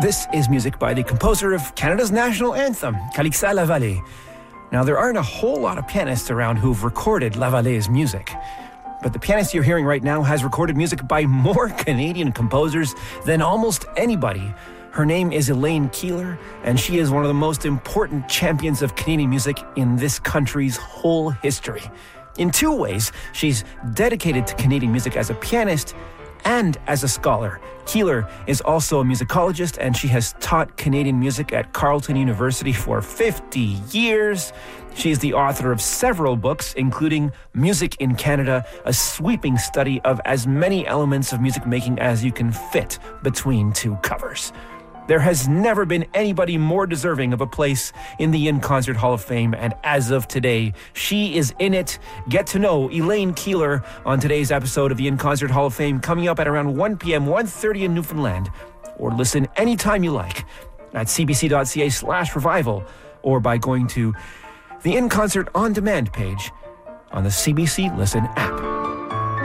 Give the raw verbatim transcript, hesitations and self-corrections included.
This is music by the composer of Canada's national anthem, Calixa Lavallée. Now, there aren't a whole lot of pianists around who've recorded Lavallée's music. But the pianist you're hearing right now has recorded music by more Canadian composers than almost anybody. Her name is Elaine Keillor, and she is one of the most important champions of Canadian music in this country's whole history. In two ways, she's dedicated to Canadian music as a pianist and as a scholar. Keillor is also a musicologist, and she has taught Canadian music at Carleton University for fifty years. She is the author of several books, including Music in Canada, a sweeping study of as many elements of music making as you can fit between two covers. There has never been anybody more deserving of a place in the In Concert Hall of Fame, and as of today, she is in it. Get to know Elaine Keillor on today's episode of the In Concert Hall of Fame, coming up at around one p.m., one thirty in Newfoundland, or listen anytime you like at cbc.ca slash revival, or by going to the In Concert On Demand page on the C B C Listen app.